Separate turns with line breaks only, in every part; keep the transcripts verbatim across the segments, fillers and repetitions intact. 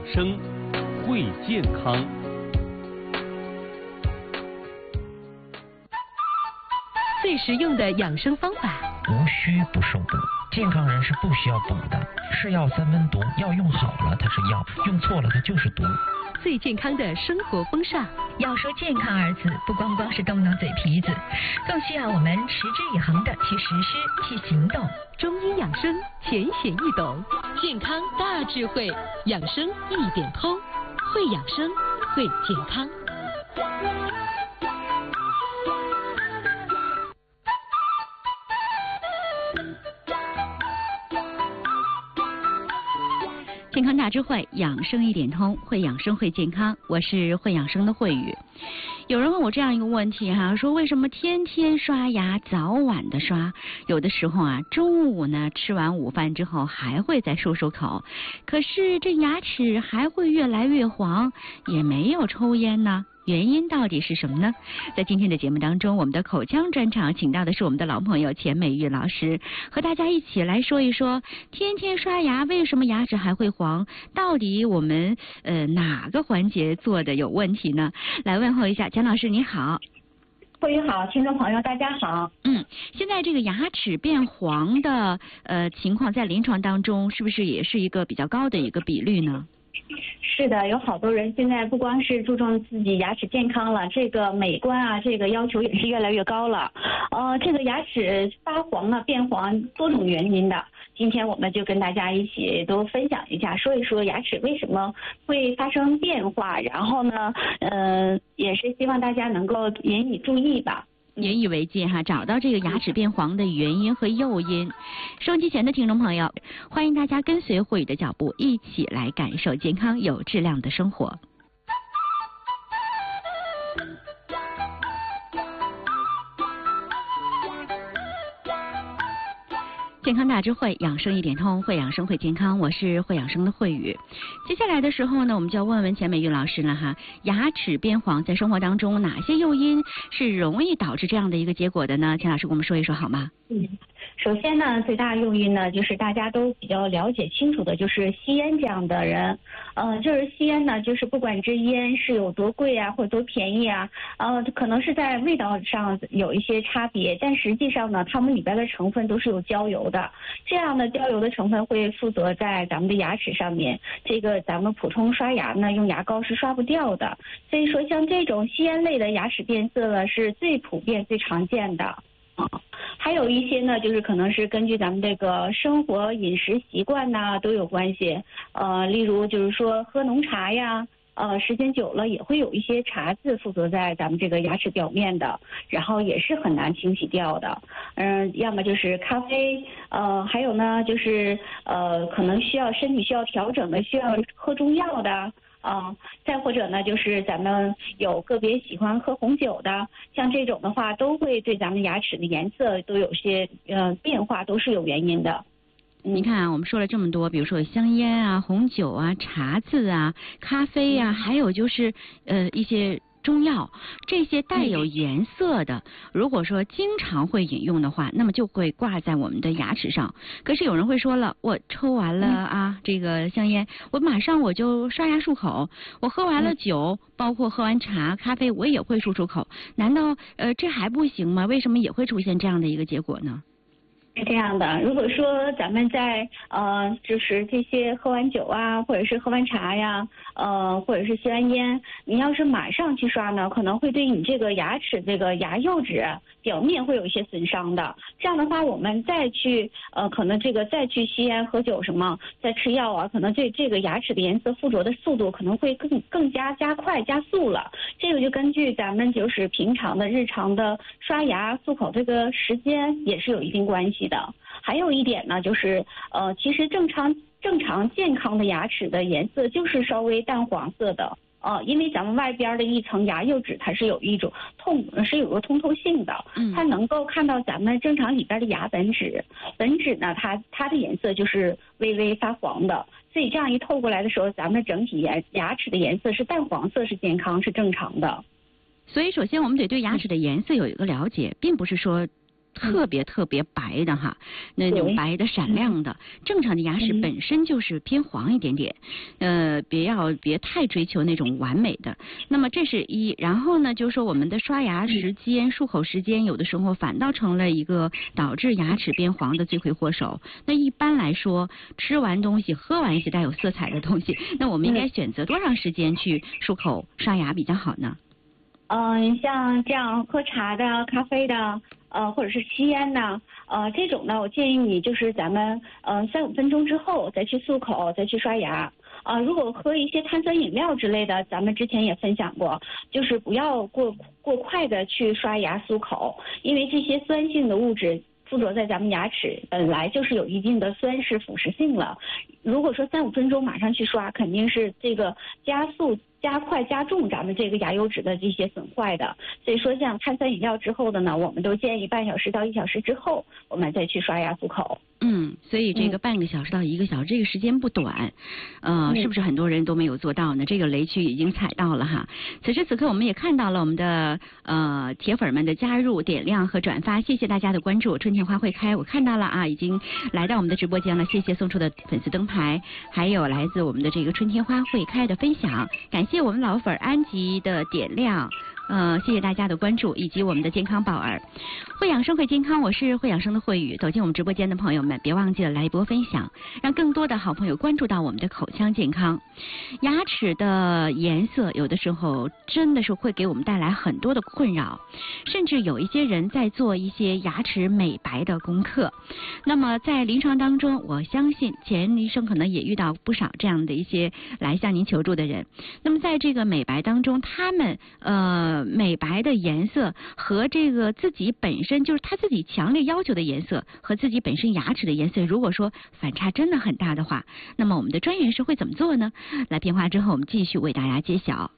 生，会健康。
最实用的养生方法，
无需不受补。健康人是不需要补的，是药三分毒，药用好了它是药，用错了它就是毒。
最健康的生活风尚，
要说健康二字，不光光是动动嘴皮子，更需要我们持之以恒的去实施、去行动。
中医养生浅显易懂，健康大智慧，养生一点通，会养生，会健康。健康大智慧，养生一点通，会养生会健康。我是会养生的慧宇。有人问我这样一个问题哈，说为什么天天刷牙，早晚的刷，有的时候啊，中午呢吃完午饭之后还会再漱漱口，可是这牙齿还会越来越黄，也没有抽烟呢？原因到底是什么呢？在今天的节目当中，我们的口腔专场请到的是我们的老朋友钱美玉老师，和大家一起来说一说，天天刷牙为什么牙齿还会黄？到底我们呃哪个环节做的有问题呢？来问候一下钱老师，你好。
慧宇好，听众朋友大家好。
嗯，现在这个牙齿变黄的呃情况在临床当中是不是也是一个比较高的一个比率呢？
是的，有好多人现在不光是注重自己牙齿健康了，这个美观啊，这个要求也是越来越高了。呃，这个牙齿发黄啊、变黄多种原因的，今天我们就跟大家一起都分享一下，说一说牙齿为什么会发生变化，然后呢，呃，也是希望大家能够引以注意吧。
引以为戒哈，找到这个牙齿变黄的原因和诱因。收机前的听众朋友，欢迎大家跟随慧宇的脚步，一起来感受健康有质量的生活。健康大智慧，养生一点通，会养生会健康。我是会养生的慧宇。接下来的时候呢，我们就要问问钱美玉老师了哈，牙齿变黄在生活当中哪些诱因是容易导致这样的一个结果的呢？钱老师跟我们说一说好吗？
嗯，首先呢，最大诱因呢，就是大家都比较了解清楚的，就是吸烟这样的人。呃，就是吸烟呢，就是不管这烟是有多贵啊，或者多便宜啊，呃，可能是在味道上有一些差别，但实际上呢，它们里边的成分都是有焦油的。这样的焦油的成分会附着在咱们的牙齿上面，这个咱们普通刷牙呢，用牙膏是刷不掉的。所以说，像这种吸烟类的牙齿变色呢，是最普遍、最常见的。还有一些呢，就是可能是根据咱们这个生活饮食习惯呐都有关系。呃，例如就是说喝浓茶呀，呃，时间久了也会有一些茶渍附着在咱们这个牙齿表面的，然后也是很难清洗掉的。嗯、呃，要么就是咖啡，呃，还有呢就是呃，可能需要身体需要调整的，需要喝中药的。啊、嗯，再或者呢，就是咱们有个别喜欢喝红酒的，像这种的话，都会对咱们牙齿的颜色都有些呃变化，都是有原因的。
你看啊，我们说了这么多，比如说香烟啊、红酒啊、茶渍啊、咖啡啊，还有就是呃一些中药，这些带有颜色的，如果说经常会饮用的话，那么就会挂在我们的牙齿上。可是有人会说了，我抽完了啊这个香烟，我马上我就刷牙漱口，我喝完了酒，包括喝完茶、咖啡，我也会漱漱口，难道呃这还不行吗？为什么也会出现这样的一个结果呢？
是这样的，如果说咱们在呃，就是这些喝完酒啊，或者是喝完茶呀，呃，或者是吸完烟，你要是马上去刷呢，可能会对你这个牙齿这个牙釉质表面会有一些损伤的。这样的话，我们再去呃，可能这个再去吸烟、喝酒什么，再吃药啊，可能这这个牙齿的颜色附着的速度可能会更更加加快、加速了。这个就根据咱们就是平常的日常的刷牙、漱口这个时间也是有一定关系的。还有一点呢，就是呃，其实正常正常健康的牙齿的颜色就是稍微淡黄色的，呃，因为咱们外边的一层牙釉质它是有一种通是有个通透性的，它能够看到咱们正常里边的牙本质，本质呢它它的颜色就是微微发黄的，所以这样一透过来的时候，咱们整体牙牙齿的颜色是淡黄色，是健康是正常的。
所以首先我们得对牙齿的颜色有一个了解，并不是说特别特别白的哈，那种白的闪亮的，正常的牙齿本身就是偏黄一点点，呃，别要别太追求那种完美的。那么这是一，然后呢，就是说我们的刷牙时间、漱口时间，有的时候反倒成了一个导致牙齿变黄的罪魁祸首。那一般来说，吃完东西、喝完一些带有色彩的东西，那我们应该选择多长时间去漱口、刷牙比较好呢？
嗯、呃，像这样喝茶的、咖啡的。呃，或者是吸烟呢，呃，这种呢，我建议你就是咱们呃三五分钟之后再去漱口，再去刷牙。啊、呃，如果喝一些碳酸饮料之类的，咱们之前也分享过，就是不要过过快的去刷牙漱口，因为这些酸性的物质附着在咱们牙齿，本来就是有一定的酸是腐蚀性了。如果说三五分钟马上去刷，肯定是这个加速。加快加重咱们这个牙釉质的这些损坏的，所以说像碳酸饮料之后的呢，我们都建议半小时到一小时之后，我们再去刷牙漱口。
嗯，所以这个半个小时到一个小时，这个时间不短，呃，是不是很多人都没有做到呢？这个雷区已经踩到了哈。此时此刻，我们也看到了我们的呃铁粉们的加入、点亮和转发，谢谢大家的关注。春天花会开，我看到了啊，已经来到我们的直播间了，谢谢送出的粉丝灯牌，还有来自我们的这个春天花会开的分享，感谢我们老粉安吉的点亮。呃，谢谢大家的关注，以及我们的健康宝儿，会养生会健康，我是会养生的慧宇。走进我们直播间的朋友们，别忘记了来一波分享，让更多的好朋友关注到我们的口腔健康。牙齿的颜色有的时候真的是会给我们带来很多的困扰，甚至有一些人在做一些牙齿美白的功课。那么在临床当中，我相信钱医生可能也遇到不少这样的一些来向您求助的人。那么在这个美白当中，他们呃。美白的颜色和这个自己本身就是他自己强烈要求的颜色和自己本身牙齿的颜色，如果说反差真的很大的话，那么我们的专业人士会怎么做呢？来片花之后，我们继续为大家揭晓。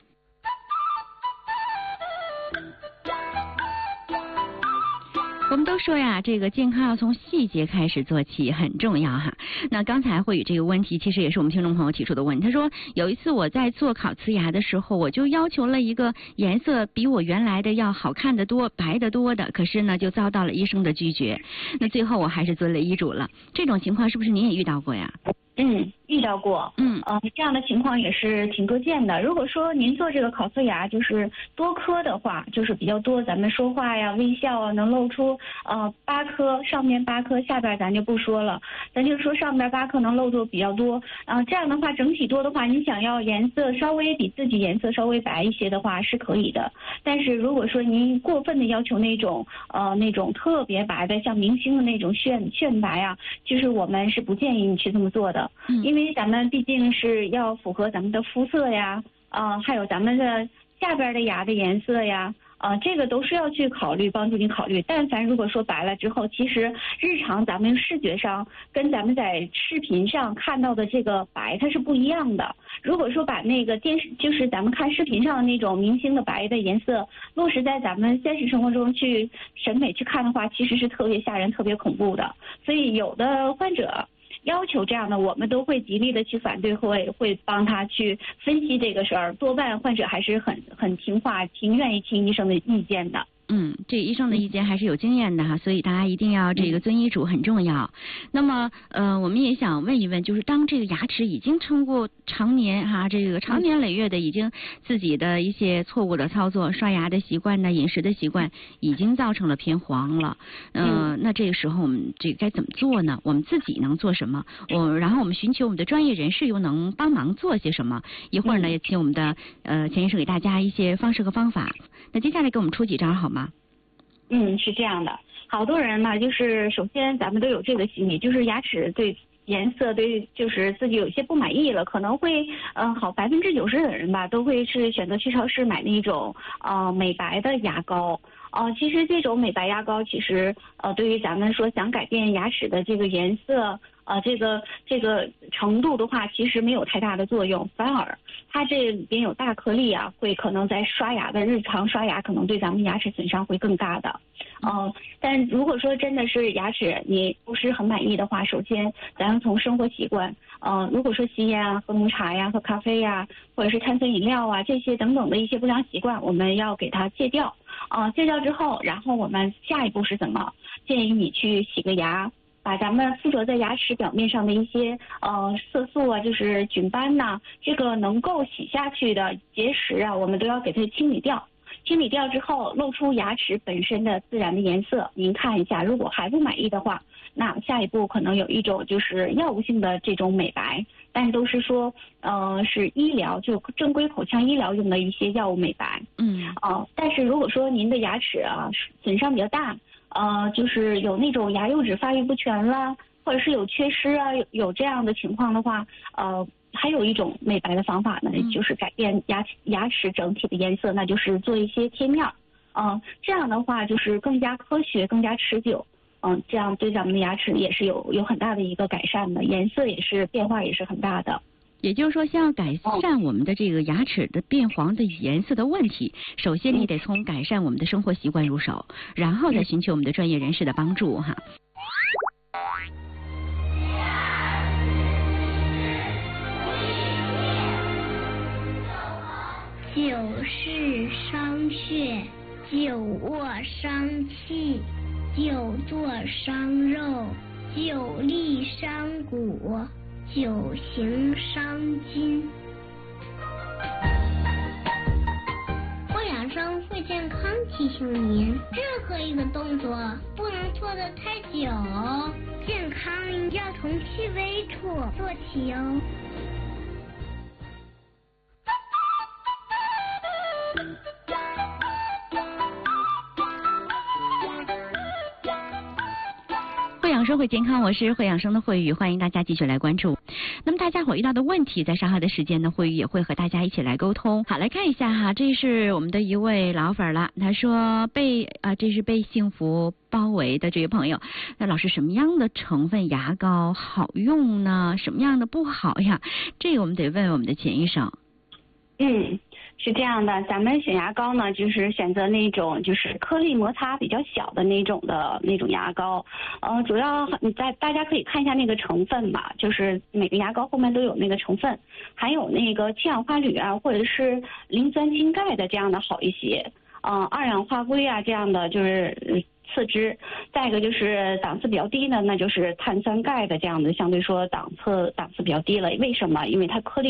我们都说呀，这个健康要从细节开始做起，很重要哈。那刚才慧宇这个问题，其实也是我们听众朋友提出的问题。他说，有一次我在做烤瓷牙的时候，我就要求了一个颜色比我原来的要好看得多、白得多的，可是呢，就遭到了医生的拒绝。那最后我还是遵了医嘱了。这种情况是不是您也遇到过呀？
嗯，遇到过。
嗯，
呃，这样的情况也是挺多见的。如果说您做这个烤瓷牙就是多颗的话，就是比较多，咱们说话呀、微笑啊，能露出呃八颗，上面八颗，下边咱就不说了，咱就说上边八颗能露出比较多。啊、呃，这样的话整体多的话，你想要颜色稍微比自己颜色稍微白一些的话是可以的。但是如果说您过分的要求那种呃那种特别白的，像明星的那种炫炫白啊，其实我们是不建议你去这么做的。
嗯，
因为咱们毕竟是要符合咱们的肤色呀，啊、呃，还有咱们的下边的牙的颜色呀，啊、呃，这个都是要去考虑，帮助你考虑。但凡如果说白了之后，其实日常咱们视觉上跟咱们在视频上看到的这个白它是不一样的。如果说把那个电视，就是咱们看视频上的那种明星的白的颜色落实在咱们现实生活中去审美去看的话，其实是特别吓人、特别恐怖的。所以有的患者要求这样的，我们都会极力的去反对，会会帮他去分析这个事儿。多半患者还是很很听话，挺愿意听医生的意见的。
嗯，这医生的意见还是有经验的哈，所以大家一定要这个遵医嘱很重要。那么呃，我们也想问一问，就是当这个牙齿已经通过常年哈、啊，这个长年累月的已经自己的一些错误的操作，刷牙的习惯呢，饮食的习惯已经造成了偏黄了。呃、嗯，那这个时候我们这个该怎么做呢？我们自己能做什么？我然后我们寻求我们的专业人士又能帮忙做些什么？一会儿呢，也请我们的呃钱医生给大家一些方式和方法。那接下来给我们出几招好吗？
嗯，是这样的，好多人呢，就是首先咱们都有这个心理，就是牙齿对颜色对就是自己有一些不满意了，可能会嗯、呃、好百分之九十的人吧都会是选择去超市买那种呃美白的牙膏。呃，其实这种美白牙膏其实呃对于咱们说想改变牙齿的这个颜色呃这个这个程度的话，其实没有太大的作用，反而它这里边有大颗粒啊，会可能在刷牙的日常刷牙可能对咱们牙齿损伤会更大的。呃，但如果说真的是牙齿你不是很满意的话，首先咱们从生活习惯，呃，如果说吸烟啊、喝浓茶呀、喝咖啡呀，或者是碳酸饮料啊这些等等的一些不良习惯，我们要给它戒掉。呃，戒掉之后，然后我们下一步是怎么？ 建议你去洗个牙，把咱们附着在牙齿表面上的一些呃色素啊，就是菌斑呐、啊，这个能够洗下去的结石啊，我们都要给它清理掉。清理掉之后，露出牙齿本身的自然的颜色。您看一下，如果还不满意的话，那下一步可能有一种就是药物性的这种美白，但都是说呃是医疗，就正规口腔医疗用的一些药物美白。
嗯。
啊、呃，但是如果说您的牙齿啊损伤比较大，呃，就是有那种牙釉质发育不全啦，或者是有缺失啊，有有这样的情况的话，呃。还有一种美白的方法呢，就是改变牙牙齿整体的颜色，那就是做一些贴面儿，嗯，这样的话就是更加科学、更加持久，嗯，这样对咱们的牙齿也是有有很大的一个改善的，颜色也是变化也是很大的。
也就是说，想要改善我们的这个牙齿的变黄的颜色的问题，首先你得从改善我们的生活习惯入手，然后再寻求我们的专业人士的帮助哈。
久视伤血，久卧伤气，久坐伤肉，久立伤骨，久行伤筋。会养生会健康提醒您，任何一个动作不能做得太久，健康要从细微处做起哦。
会养生会健康，我是会养生的慧宇，欢迎大家继续来关注。那么大家伙遇到的问题，在稍后的时间呢，慧宇也会和大家一起来沟通。好，来看一下哈，这是我们的一位老粉了，他说被啊、呃，这是被幸福包围的这位朋友，那老师什么样的成分牙膏好用呢？什么样的不好呀？这个我们得问问我们的钱医生。
嗯。是这样的，咱们选牙膏呢，就是选择那种就是颗粒摩擦比较小的那种的那种牙膏，呃，主要你在大家可以看一下那个成分吧，就是每个牙膏后面都有那个成分，含有那个七氧化铝啊，或者是磷酸氢钙的这样的好一些，呃，二氧化硅啊这样的就是次之，再一个就是档次比较低的，那就是碳酸钙的这样的，相对说档次档次比较低了。为什么？因为它颗粒